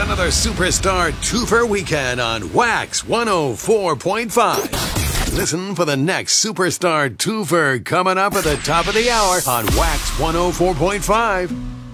another Superstar Twofer weekend on Wax 104.5. Listen for the next Superstar Twofer coming up at the top of the hour on Wax 104.5.